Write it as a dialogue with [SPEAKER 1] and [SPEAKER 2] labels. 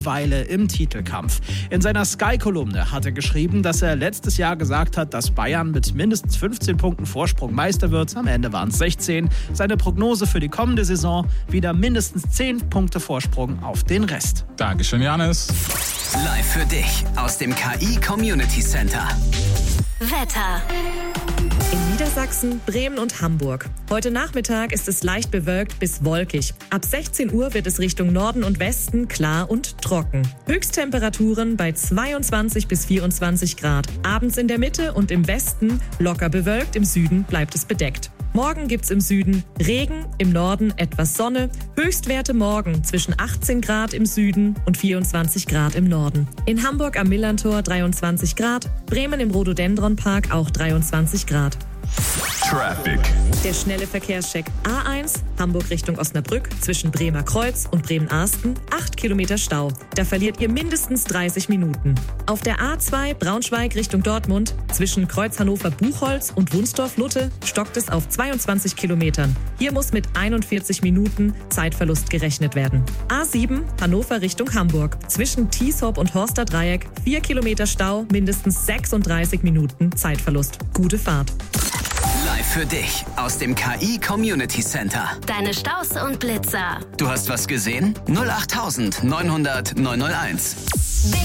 [SPEAKER 1] Weile im Titelkampf. In seiner Sky-Kolumne hat er geschrieben, dass er letztes Jahr gesagt hat, dass Bayern mit mindestens 15 Punkten Vorsprung Meister wird. Am Ende waren es 16. Seine Prognose für die kommende Saison: wieder mindestens 10 Punkte Vorsprung auf den Rest.
[SPEAKER 2] Dankeschön, Janis.
[SPEAKER 3] Live für dich aus dem KI Community Center.
[SPEAKER 4] Wetter.
[SPEAKER 5] In Niedersachsen, Bremen und Hamburg. Heute Nachmittag ist es leicht bewölkt bis wolkig. Ab 16 Uhr wird es Richtung Norden und Westen klar und trocken. Höchsttemperaturen bei 22 bis 24 Grad. Abends in der Mitte und im Westen locker bewölkt, im Süden bleibt es bedeckt. Morgen gibt's im Süden Regen, im Norden etwas Sonne. Höchstwerte morgen zwischen 18 Grad im Süden und 24 Grad im Norden. In Hamburg am Millantor 23 Grad, Bremen im Rhododendron-Park auch 23 Grad.
[SPEAKER 2] Traffic.
[SPEAKER 5] Der schnelle Verkehrscheck A1, Hamburg Richtung Osnabrück, zwischen Bremer Kreuz und Bremen-Arsten, 8 Kilometer Stau. Da verliert ihr mindestens 30 Minuten. Auf der A2 Braunschweig Richtung Dortmund, zwischen Kreuz Hannover-Buchholz und Wunstorf-Lutte, stockt es auf 22 Kilometern. Hier muss mit 41 Minuten Zeitverlust gerechnet werden. A7 Hannover Richtung Hamburg, zwischen Thieshop und Horster Dreieck, 4 Kilometer Stau, mindestens 36 Minuten Zeitverlust. Gute Fahrt.
[SPEAKER 3] Live für dich aus dem KI Community Center.
[SPEAKER 4] Deine Staus und Blitzer.
[SPEAKER 3] Du hast was gesehen? 08900 901.